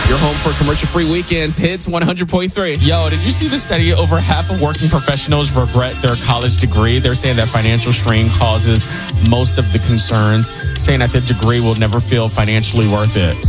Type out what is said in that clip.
Your home for commercial-free weekends. Hits 100.3. Yo, did you see the study? Over half of working professionals regret their college degree. They're saying that financial strain causes most of the concerns, saying that the degree will never feel financially worth it.